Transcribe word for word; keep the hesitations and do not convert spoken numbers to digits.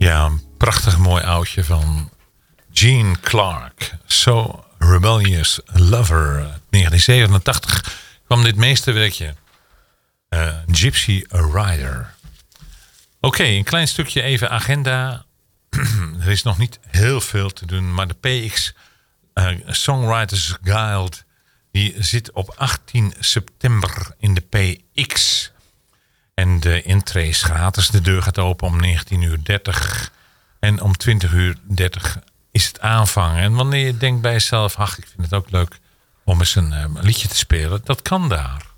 Ja, een prachtig mooi oudje van Gene Clark. So Rebellious Lover. negentien zevenentachtig kwam dit meesterwerkje. Uh, Gypsy Rider. Oké, okay, een klein stukje even agenda. Er is nog niet heel veel te doen, maar de P X uh, Songwriters Guild die zit op achttien september in de P X. En de intree is gratis. De deur gaat open om negentien uur dertig. En om twintig uur dertig is het aanvang. En wanneer je denkt bij jezelf, ach, ik vind het ook leuk om eens een, um, een liedje te spelen. Dat kan daar.